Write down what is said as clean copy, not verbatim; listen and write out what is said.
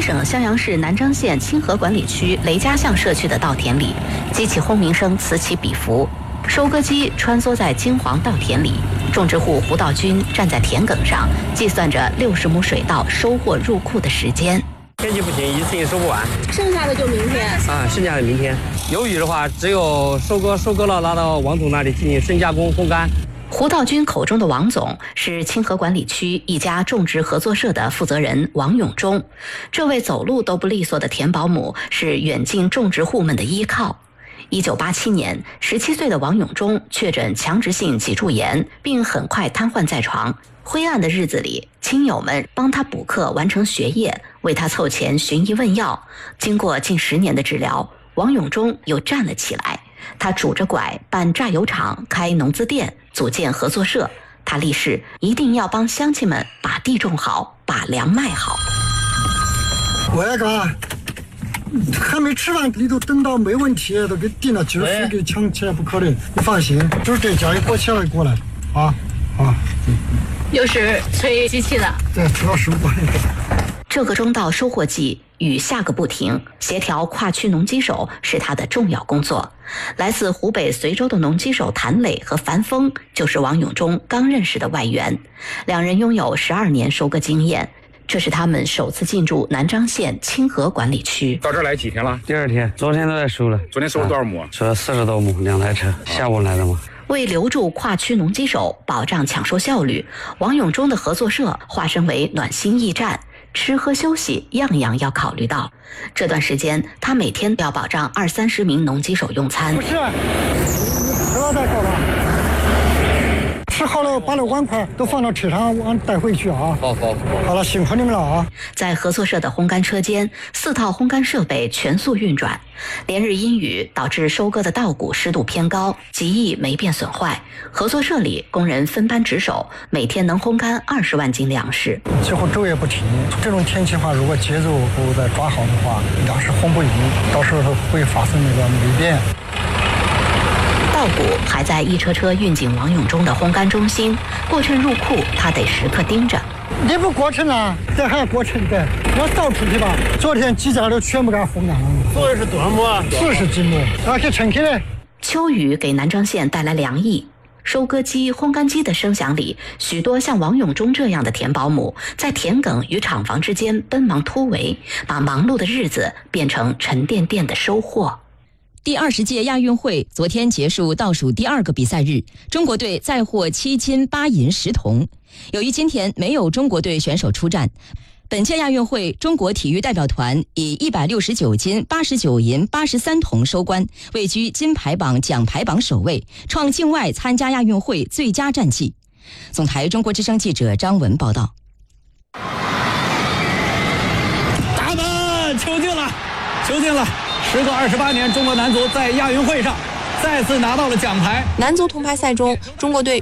省襄阳市南漳县清河管理区雷家巷社区的稻田里，激起轰鸣声此起彼伏。收割机穿梭在金黄稻田里，种植户胡道军站在田埂上，计算着60亩水稻收获入库的时间。 天气不行，一次性收不完， 剩下的就明天剩下的明天。有雨的话，只有收割了，拿到王总那里进行深加工、烘干。 胡道军口中的王总是清河管理区一家种植合作社的负责人王永忠。这位走路都不利索的田保姆是远近种植户们的依靠。1987年，17岁的王永忠确诊强直性脊柱炎，并很快瘫痪在床。灰暗的日子里，亲友们帮他补课完成学业，为他凑钱寻医问药。经过近10年的治疗，王永忠又站了起来。他拄着拐办榨油厂，开农资店，组建合作社。他立誓一定要帮乡亲们把地种好，把粮卖好。 我那个还没吃饭，你都等到没问题，都给订了，今儿非给抢起来不可能。你放心，就是这家一过起来过来，啊。 又是吹机器的， 对，吹到15过来。 这个中稻收获季，雨下个不停，协调跨区农机手是他的重要工作。来自湖北随州的农机手谭磊和樊峰就是王永忠刚认识的外援，两人拥有12年收割经验。这是他们首次进驻南漳县清河管理区。 到这儿来几天了？ 第2天，昨天都在收了。 昨天收了多少亩？ 收了40多亩，2台车，下午来的嘛。 为留住跨区农机手，保障抢收效率，王永忠的合作社化身为暖心驿站，吃喝休息样样要考虑到。这段时间，他每天要保障20-30名农机手用餐。 不是，你吃了再搞吧。吃好了，把那碗筷都放到车上，往带回去啊。好了，辛苦你们了啊！ 在合作社的烘干车间，4套烘干设备全速运转。连日阴雨导致收割的稻谷湿度偏高，极易霉变损坏。合作社里工人分班值守，每天能烘干20万斤粮食。 几乎昼夜不停。这种天气的话，如果节奏不再抓好的话，粮食烘不匀，到时候会发生那个霉变。 稻谷还在一车车运进王永忠的烘干中心，过秤入库，他得时刻盯着。 你不过秤啊？这还要过秤的，要倒出去吧。昨天几家都全部给它烘干了。 昨天是多少亩啊 ？40斤亩，那给称起来。 秋雨给南漳县带来凉意。收割机、烘干机的声响里，许多像王永忠这样的田保姆在田埂与厂房之间奔忙突围，把忙碌的日子变成沉甸甸的收获。 第20届亚运会昨天结束倒数第2个比赛日，中国队再获7金8银10铜。由于今天没有中国队选手出战，本届亚运会中国体育代表团以169金89银83铜收官，位居金牌榜奖牌榜首位，创境外参加亚运会最佳战绩。总台中国之声记者张文报道。 他们球进了！时隔28年，中国男足在亚运会上再次拿到了奖牌。 男足铜牌赛中，中国队